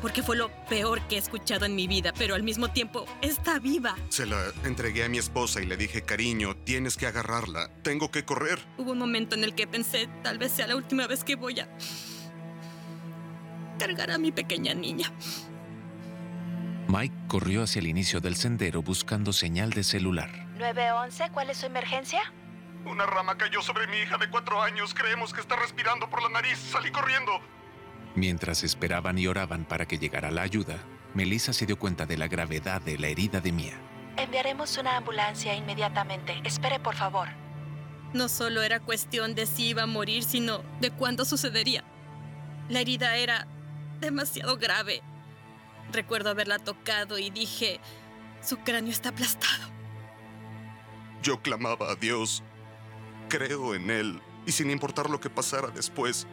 porque fue lo peor que he escuchado en mi vida, pero al mismo tiempo está viva. Se la entregué a mi esposa y le dije, cariño, tienes que agarrarla. Tengo que correr. Hubo un momento en el que pensé, tal vez sea la última vez que voy a cargar a mi pequeña niña. Mike corrió hacia el inicio del sendero buscando señal de celular. 911, ¿cuál es su emergencia? Una rama cayó sobre mi hija de 4 años. Creemos que está respirando por la nariz. Salí corriendo. Mientras esperaban y oraban para que llegara la ayuda, Melissa se dio cuenta de la gravedad de la herida de Mia. Enviaremos una ambulancia inmediatamente. Espere, por favor. No solo era cuestión de si iba a morir, sino de cuándo sucedería. La herida era demasiado grave. Recuerdo haberla tocado y dije, su cráneo está aplastado. Yo clamaba a Dios. Creo en Él. Y sin importar lo que pasara después,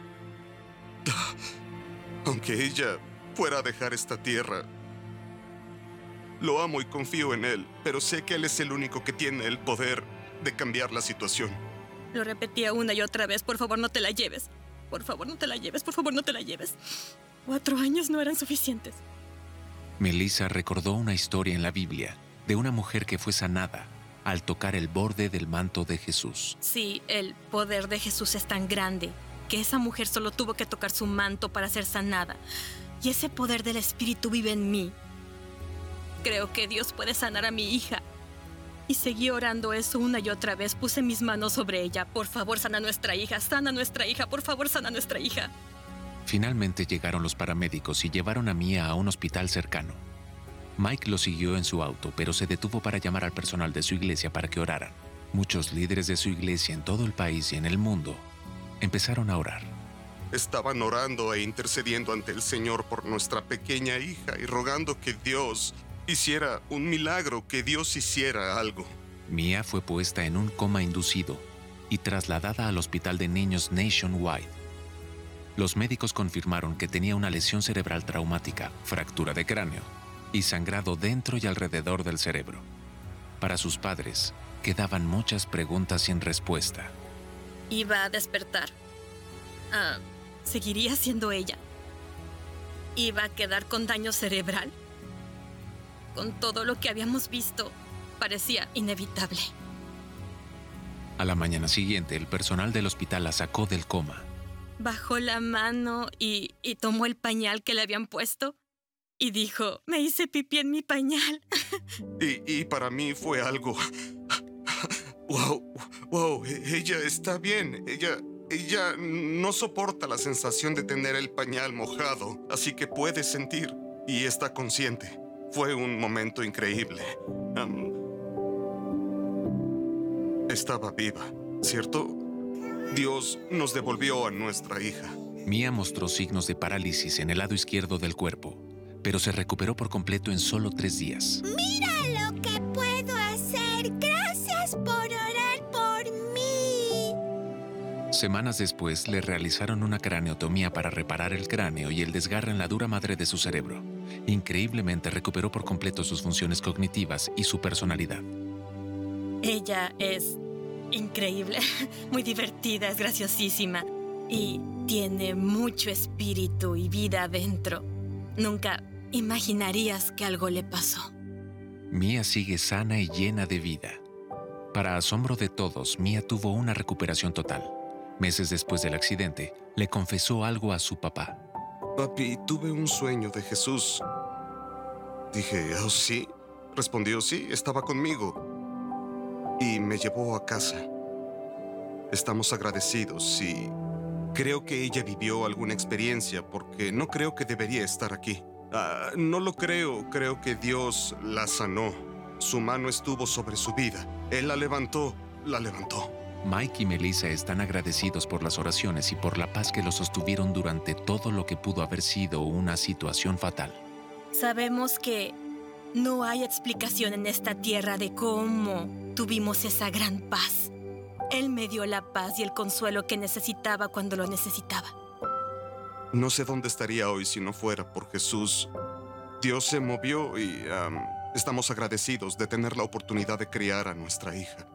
aunque ella fuera a dejar esta tierra, lo amo y confío en Él, pero sé que Él es el único que tiene el poder de cambiar la situación. Lo repetía una y otra vez, por favor no te la lleves. Por favor no te la lleves, por favor no te la lleves. 4 años no eran suficientes. Melissa recordó una historia en la Biblia de una mujer que fue sanada al tocar el borde del manto de Jesús. Sí, el poder de Jesús es tan grande que esa mujer solo tuvo que tocar su manto para ser sanada. Y ese poder del Espíritu vive en mí. Creo que Dios puede sanar a mi hija. Y seguí orando eso una y otra vez. Puse mis manos sobre ella. Por favor, sana a nuestra hija, sana a nuestra hija. Por favor, sana a nuestra hija. Finalmente llegaron los paramédicos y llevaron a Mia a un hospital cercano. Mike lo siguió en su auto, pero se detuvo para llamar al personal de su iglesia para que oraran. Muchos líderes de su iglesia en todo el país y en el mundo empezaron a orar. Estaban orando e intercediendo ante el Señor por nuestra pequeña hija y rogando que Dios hiciera un milagro, que Dios hiciera algo. Mia fue puesta en un coma inducido y trasladada al hospital de niños Nationwide. Los médicos confirmaron que tenía una lesión cerebral traumática, fractura de cráneo y sangrado dentro y alrededor del cerebro. Para sus padres, quedaban muchas preguntas sin respuesta. Iba a despertar. ¿Seguiría siendo ella? ¿Iba a quedar con daño cerebral? Con todo lo que habíamos visto, parecía inevitable. A la mañana siguiente, el personal del hospital la sacó del coma. Bajó la mano y tomó el pañal que le habían puesto y dijo, me hice pipí en mi pañal. Y para mí fue algo... Wow, ella está bien. Ella no soporta la sensación de tener el pañal mojado, así que puede sentir y está consciente. Fue un momento increíble. Estaba viva, ¿cierto? Dios nos devolvió a nuestra hija. Mia mostró signos de parálisis en el lado izquierdo del cuerpo, pero se recuperó por completo en solo 3 días. ¡Mira lo que puedo hacer! ¡Gracias por orar por mí! Semanas después, le realizaron una craneotomía para reparar el cráneo y el desgarre en la dura madre de su cerebro. Increíblemente recuperó por completo sus funciones cognitivas y su personalidad. Ella es increíble, muy divertida, es graciosísima y tiene mucho espíritu y vida adentro. Nunca imaginarías que algo le pasó. Mia sigue sana y llena de vida. Para asombro de todos, Mia tuvo una recuperación total. Meses después del accidente, le confesó algo a su papá. Papi, tuve un sueño de Jesús. Dije, ¿oh sí? Respondió, sí, estaba conmigo. Y me llevó a casa. Estamos agradecidos y creo que ella vivió alguna experiencia porque no creo que debería estar aquí. No lo creo, creo que Dios la sanó. Su mano estuvo sobre su vida. Él la levantó. Mike y Melissa están agradecidos por las oraciones y por la paz que los sostuvieron durante todo lo que pudo haber sido una situación fatal. Sabemos que no hay explicación en esta tierra de cómo tuvimos esa gran paz. Él me dio la paz y el consuelo que necesitaba cuando lo necesitaba. No sé dónde estaría hoy si no fuera por Jesús. Dios se movió y estamos agradecidos de tener la oportunidad de criar a nuestra hija.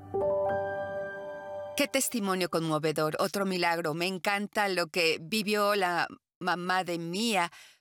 Qué testimonio conmovedor, otro milagro. Me encanta lo que vivió la mamá de Mia.